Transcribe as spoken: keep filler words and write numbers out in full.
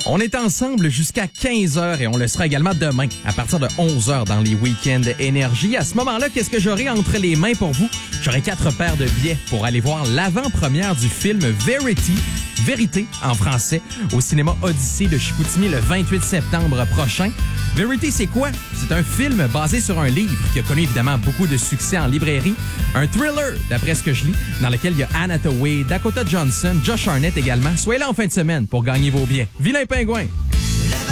On est ensemble jusqu'à quinze heures et on le sera également demain à partir de onze heures dans les week-ends Énergie. À ce moment-là, qu'est-ce que j'aurai entre les mains pour vous? J'aurai quatre paires de billets pour aller voir l'avant-première du film Verity, Vérité en français, au cinéma Odyssée de Chicoutimi le vingt-huit septembre prochain. Verity, c'est quoi? C'est un film basé sur un livre qui a connu évidemment beaucoup de succès en librairie. Un thriller, d'après ce que je lis, dans lequel il y a Anne Hathaway, Dakota Johnson, Josh Arnett également. Soyez là en fin de semaine pour gagner vos billets. Vilain pingouin!